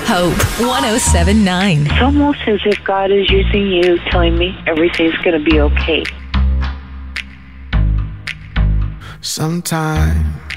Hope 107.9. It's almost as if God is using you, telling me everything's going to be okay. Sometimes